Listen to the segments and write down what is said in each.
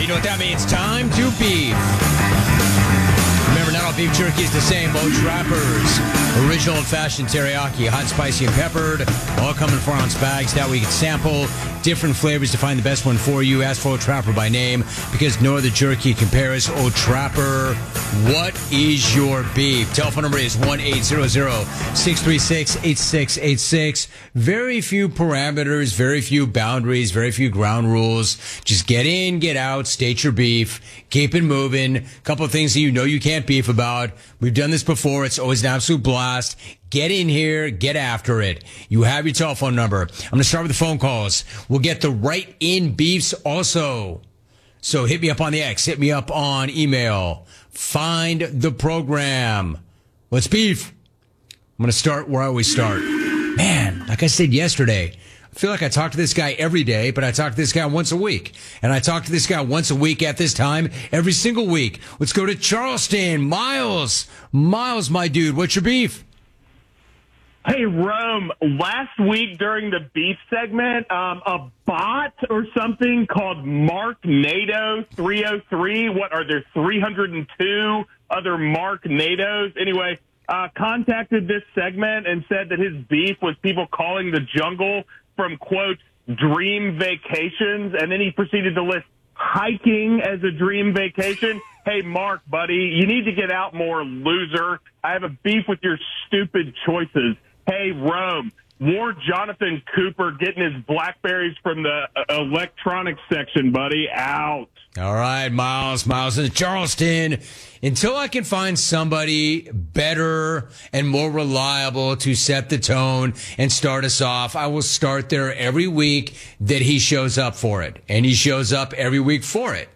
know what that means. Time to beef. Remember, not all beef jerky is the same. Mo Trappers, original old-fashioned teriyaki, hot, spicy, and peppered, all come in 4-ounce bags. That way you can sample different flavors to find the best one for you. Ask for Old Trapper by name because no other jerky compares. Old Trapper, what is your beef? Telephone number is 1-800-636-8686. Very few parameters, very few boundaries, very few ground rules. Just get in, get out, state your beef, keep it moving. A couple of things that you know you can't beef about. We've done this before. It's always an absolute blast. Get in here, get after it. You have your telephone number. I'm going to start with the phone calls. We'll get the write-in beefs also. So hit me up on the X, hit me up on email. Find the program. Let's beef. I'm going to start where I always start. Man, like I said yesterday, I feel like I talk to this guy every day, but I talk to this guy once a week. And I talk to this guy once a week at this time, every single week. Let's go to Charleston. Miles. Miles, my dude, what's your beef? Hey, Rome, last week during the beef segment, a bot or something called Mark NATO 303. What are there, 302 other Mark NATOs? Anyway, contacted this segment and said that his beef was people calling the jungle from, quote, dream vacations. And then he proceeded to list hiking as a dream vacation. Hey, Mark, buddy, you need to get out more, loser. I have a beef with your stupid choices. Hey, Rome, more Jonathan Cooper getting his Blackberries from the electronics section, buddy. Out. All right, Miles. Miles in Charleston. Until I can find somebody better and more reliable to set the tone and start us off, I will start there every week that he shows up for it. And he shows up every week for it.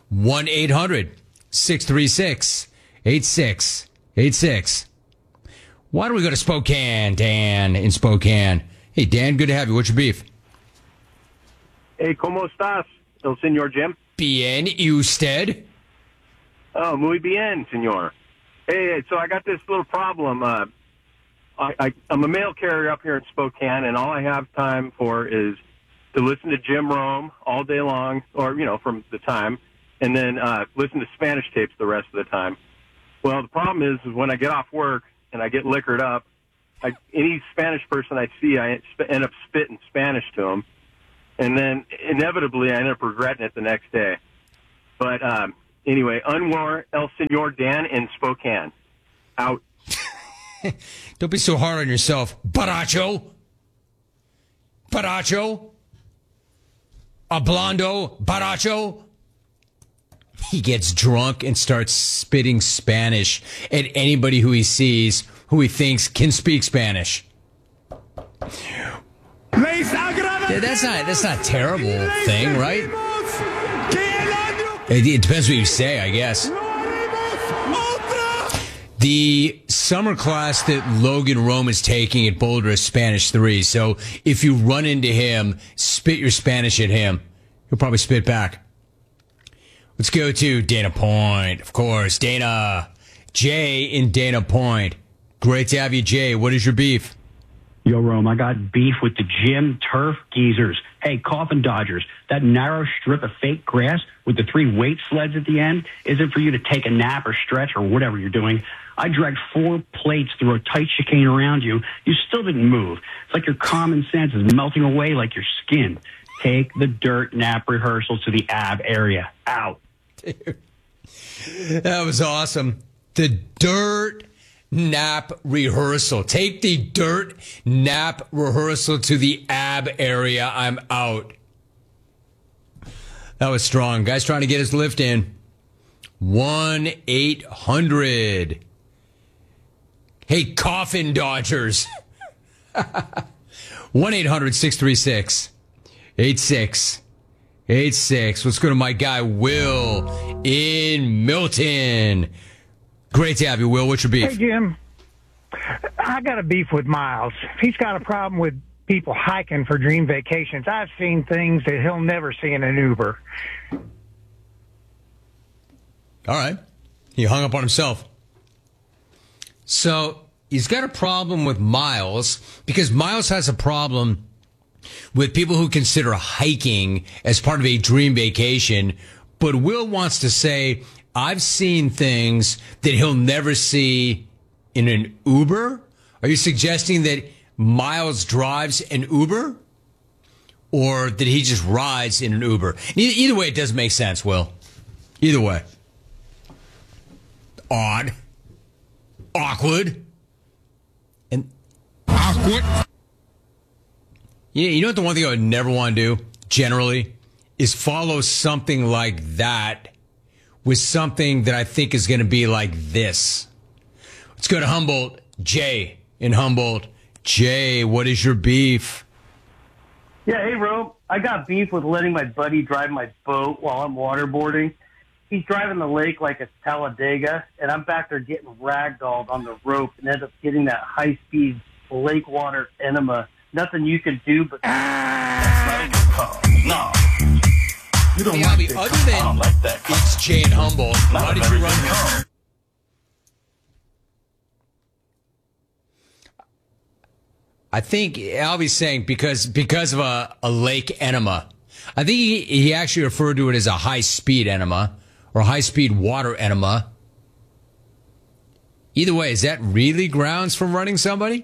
1-800-636-8686. Why don't we go to Spokane, Dan, in Spokane? Hey, Dan, good to have you. What's your beef? Hey, ¿cómo estás, el señor Jim? Bien, usted? Oh, muy bien, señor. Hey, so I got this little problem. I'm a mail carrier up here in Spokane, and all I have time for is to listen to Jim Rome all day long, or, from the time, and then listen to Spanish tapes the rest of the time. Well, the problem is when I get off work, and I get liquored up, any Spanish person I see, I end up spitting Spanish to them. And then, inevitably, I end up regretting it the next day. But anyway, Anwar El Senor Dan in Spokane. Out. Don't be so hard on yourself. Baracho. Baracho. Hablando. Baracho. He gets drunk and starts spitting Spanish at anybody who he sees who he thinks can speak Spanish. That's not a terrible thing, right? It depends what you say, I guess. The summer class that Logan Rome is taking at Boulder is Spanish 3. So if you run into him, spit your Spanish at him. He'll probably spit back. Let's go to Dana Point, of course. Dana. Jay in Dana Point. Great to have you, Jay. What is your beef? Yo, Rome, I got beef with the gym turf geezers. Hey, Coffin Dodgers, that narrow strip of fake grass with the 3 weight sleds at the end isn't for you to take a nap or stretch or whatever you're doing. I dragged 4 plates through a tight chicane around you. You still didn't move. It's like your common sense is melting away like your skin. Take the dirt nap rehearsal to the ab area. Out. Dude, that was awesome. The dirt nap rehearsal. Take the dirt nap rehearsal to the ab area. I'm out. That was strong. Guy's trying to get his lift in. 1-800. Hey, Coffin Dodgers. 1-800-636-8686. Let's go to my guy, Will, in Milton. Great to have you, Will. What's your beef? Hey, Jim. I got a beef with Miles. He's got a problem with people hiking for dream vacations. I've seen things that he'll never see in an Uber. All right. He hung up on himself. So he's got a problem with Miles because Miles has a problem with people who consider hiking as part of a dream vacation, But Will wants to say, I've seen things that he'll never see in an Uber. Are you suggesting that Miles drives an Uber? Or that he just rides in an Uber? Either way, it doesn't make sense, Will. Either way. Odd. Awkward. And awkward. You know what the one thing I would never want to do, generally, is follow something like that with something that I think is going to be like this. Let's go to Humboldt. Jay in Humboldt. Jay, what is your beef? Yeah, hey, Rome. I got beef with letting my buddy drive my boat while I'm waterboarding. He's driving the lake like it's Talladega, and I'm back there getting ragdolled on the rope and end up getting that high-speed lake water enema. Nothing you can do but... No. You don't Hey, like Albie, that. other than I don't like that. it's Jay in Humboldt, why did you run this? I think Albie's saying because of a lake enema. I think he actually referred to it as a high-speed enema or high-speed water enema. Either way, is that really grounds for running somebody?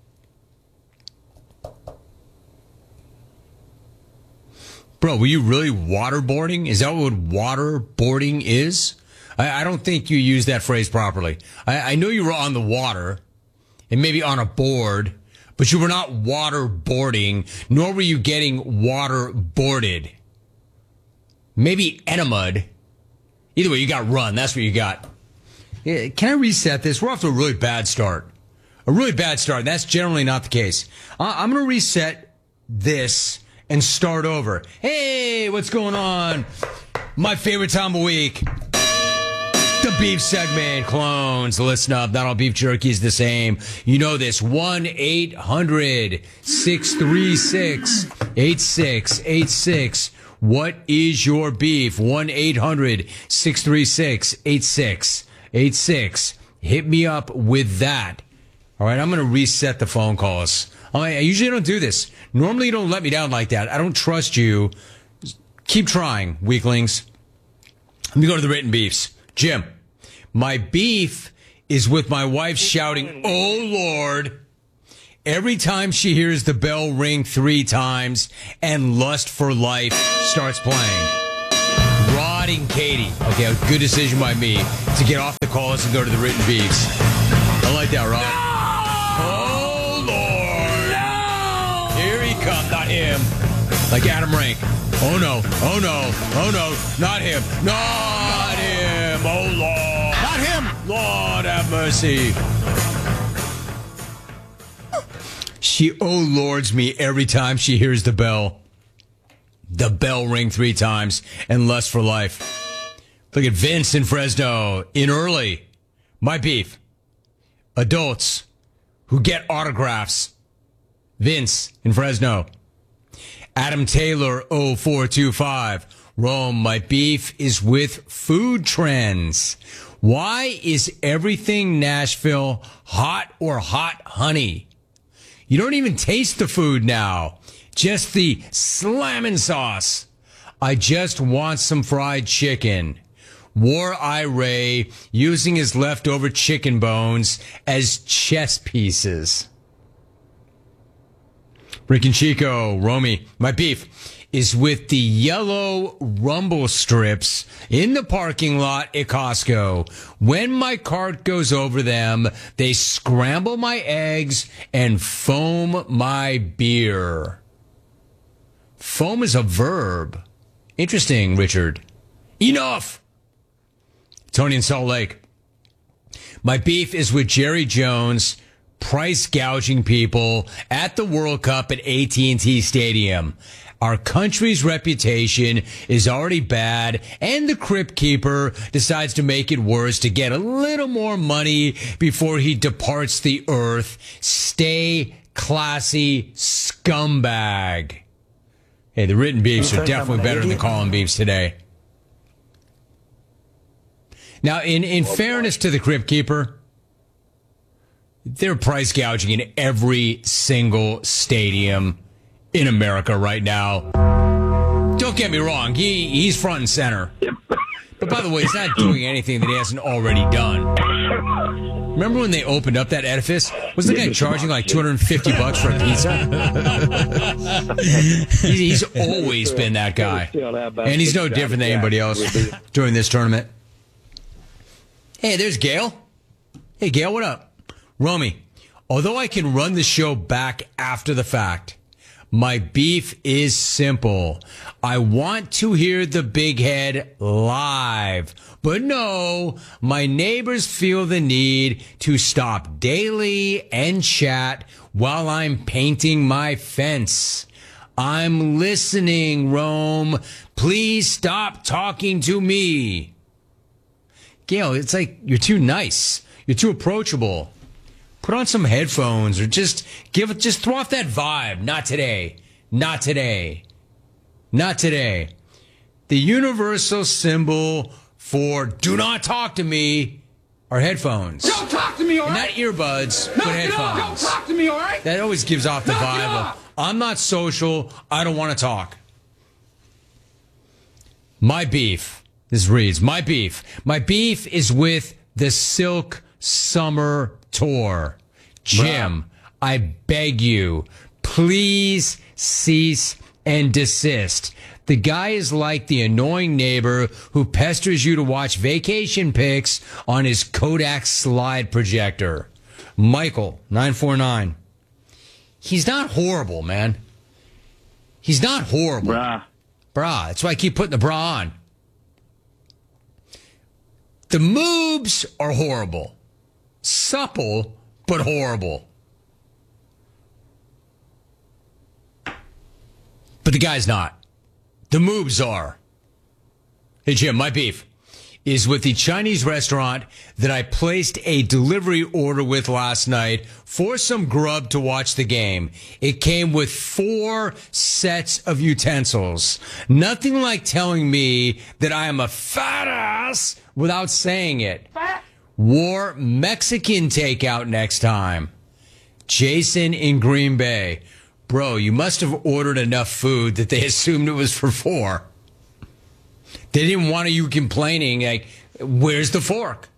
Bro, were you really waterboarding? Is that what waterboarding is? I don't think you used that phrase properly. I know you were on the water and maybe on a board, but you were not waterboarding, nor were you getting waterboarded. Maybe enemaed. Either way, you got run. That's what you got. Yeah, can I reset this? We're off to a really bad start. A really bad start. That's generally not the case. I'm going to reset this and start over. Hey, what's going on? My favorite time of week. The beef segment. Clones, listen up. Not all beef jerky is the same. You know this. 1-800-636-8686. What is your beef? 1-800-636-8686. Hit me up with that. All right, I'm going to reset the phone calls. I usually don't do this. Normally, you don't let me down like that. I don't trust you. Keep trying, weaklings. Let me go to the written beefs. Jim, my beef is with my wife shouting, "Oh, Lord," every time she hears the bell ring 3 times and Lust for Life starts playing. Rod and Katie. Okay, a good decision by me to get off the calls and go to the written beefs. I like that, Rod. Oh, Lord. No! Here he comes. Not him. Like Adam Rank. Oh, no. Oh, no. Oh, no. Not him. Not him. Oh, Lord. Not him. Lord have mercy. She oh lords me every time she hears the bell. The bell ring 3 times and Lust for Life. Look at Vince in Fresno. In early. My beef. Adults who get autographs. Vince in Fresno. Adam Taylor 0425. Rome, my beef is with food trends. Why is everything Nashville hot or hot honey? You don't even taste the food now. Just the slamming sauce. I just want some fried chicken. War Ray using his leftover chicken bones as chess pieces. Rick and Chico, Romy, my beef is with the yellow rumble strips in the parking lot at Costco. When my cart goes over them, they scramble my eggs and foam my beer. Foam is a verb. Interesting, Richard. Enough! Tony in Salt Lake. My beef is with Jerry Jones price gouging people at the World Cup at AT&T Stadium. Our country's reputation is already bad, and the Crypt Keeper decides to make it worse to get a little more money before he departs the earth. Stay classy, scumbag. Hey, the written beefs are definitely better than the calling beefs today. Now, in fairness to the Crypt Keeper, they're price gouging in every single stadium in America right now. Don't get me wrong, he's front and center. Yep. But by the way, he's not doing anything that he hasn't already done. Remember when they opened up that edifice? Was the guy charging like $250 for a pizza? He's always been that guy. And he's no different than anybody else during this tournament. Hey, there's Gail. Hey, Gail, what up? Romy, although I can run the show back after the fact, my beef is simple. I want to hear the big head live. But no, my neighbors feel the need to stop daily and chat while I'm painting my fence. I'm listening, Rome. Please stop talking to me. Gail, it's like you're too nice. You're too approachable. Put on some headphones or just throw off that vibe. Not today. Not today. Not today. The universal symbol for do not talk to me are headphones. Don't talk to me, all right? Not earbuds, but headphones. Don't talk to me, all right? That always gives off the vibe of, I'm not social, I don't want to talk. My beef, this reads, my beef is with the Silk Summer Tour. Jim, I beg you, please cease and desist. The guy is like the annoying neighbor who pesters you to watch vacation pics on his Kodak slide projector. Michael, 949. He's not horrible, man. He's not horrible. Brah. That's why I keep putting the bra on. The moobs are horrible. Supple, but horrible. But the guy's not. The moves are. Hey, Jim, my beef is with the Chinese restaurant that I placed a delivery order with last night for some grub to watch the game. It came with 4 sets of utensils. Nothing like telling me that I am a fat ass without saying it. War Mexican takeout next time. Jason in Green Bay. Bro, you must have ordered enough food that they assumed it was for 4. They didn't want you complaining, like, where's the fork?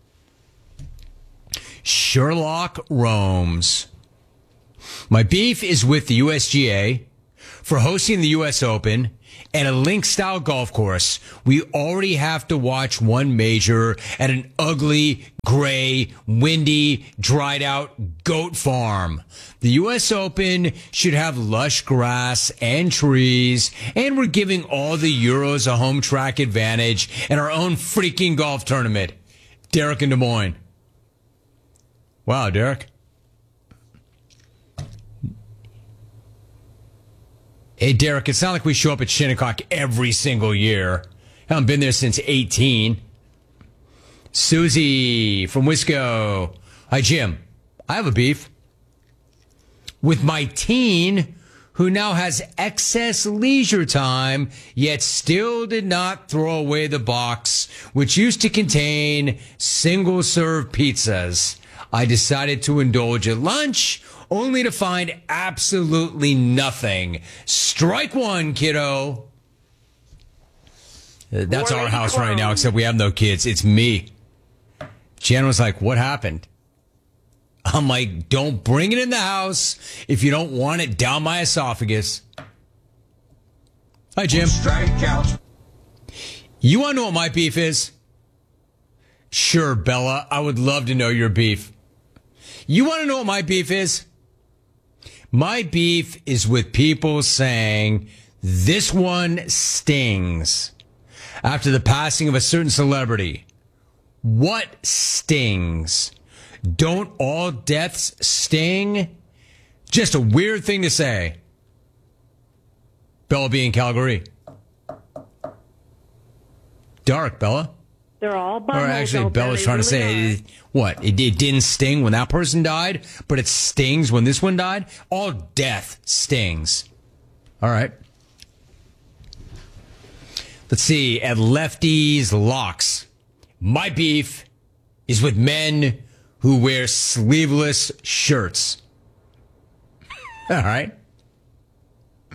Sherlock roams. My beef is with the USGA for hosting the U.S. Open and a link-style golf course. We already have to watch one major at an ugly, gray, windy, dried-out goat farm. The U.S. Open should have lush grass and trees, and we're giving all the Euros a home track advantage and our own freaking golf tournament. Derek in Des Moines. Wow, Derek. Hey, Derek, it's not like we show up at Shinnecock every single year. I haven't been there since 18. Susie from Wisco. Hi, Jim. I have a beef with my teen who now has excess leisure time, yet still did not throw away the box, which used to contain single-serve pizzas. I decided to indulge at lunch, only to find absolutely nothing. Strike one, kiddo. That's our house right now, except we have no kids. It's me. Jen was like, what happened? I'm like, don't bring it in the house if you don't want it down my esophagus. Hi, Jim. You want to know what my beef is? Sure, Bella. I would love to know your beef. You want to know what my beef is? My beef is with people saying, this one stings. After the passing of a certain celebrity. What stings? Don't all deaths sting? Just a weird thing to say. Bella B in Calgary. Dark, Bella. They're all buttholes. Or actually, Bella's trying to say, what? It didn't sting when that person died, but it stings when this one died? All death stings. All right. Let's see. At Lefty's Locks. My beef is with men who wear sleeveless shirts. All right.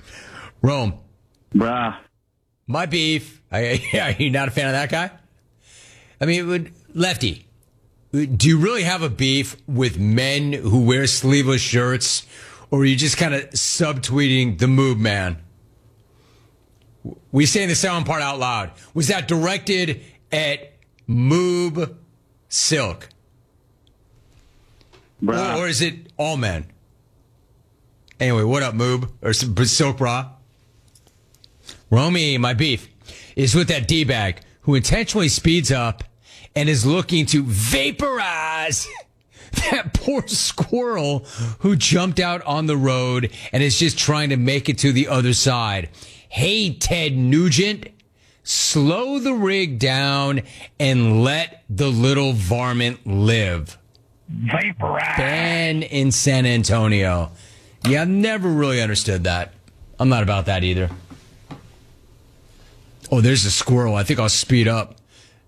Rome. Bruh. My beef. Are you not a fan of that guy? I mean, Lefty, do you really have a beef with men who wear sleeveless shirts, or are you just kind of subtweeting the Moob Man? We saying the second part out loud. Was that directed at Moob Silk? Or is it all men? Anyway, what up, Moob? Or Silk Bra? Romy, my beef is with that D-bag who intentionally speeds up and is looking to vaporize that poor squirrel who jumped out on the road and is just trying to make it to the other side. Hey, Ted Nugent, slow the rig down and let the little varmint live. Vaporize. Ben in San Antonio. Yeah, I've never really understood that. I'm not about that either. Oh, there's a squirrel. I think I'll speed up.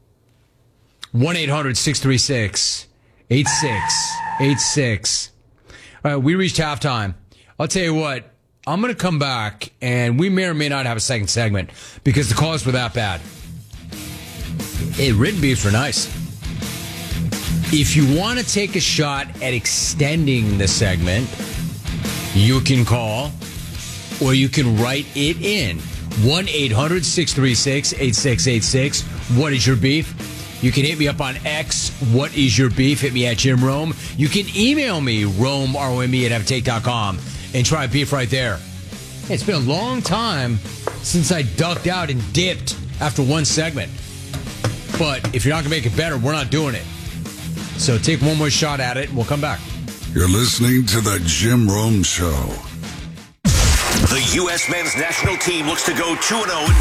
1-800-636-8686. All right, we reached halftime. I'll tell you what. I'm going to come back, and we may or may not have a second segment because the calls were that bad. Hey, written beefs were nice. If you want to take a shot at extending the segment, you can call or you can write it in. 1-800-636-8686. What is your beef? You can hit me up on X. What is your beef? Hit me at Jim Rome. You can email me, RomeROME@havetake.com, and try a beef right there. Hey, it's been a long time since I ducked out and dipped after one segment. But if you're not going to make it better, we're not doing it. So take one more shot at it, and we'll come back. You're listening to The Jim Rome Show. The U.S. men's national team looks to go 2-0